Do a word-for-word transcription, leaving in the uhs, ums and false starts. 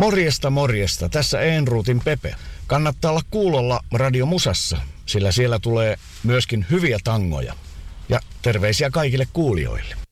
Morjesta, morjesta. Tässä Ehnruutin Pepe. Kannattaa olla kuulolla Radio Musassa, sillä siellä tulee myöskin hyviä tangoja. Ja terveisiä kaikille kuulijoille.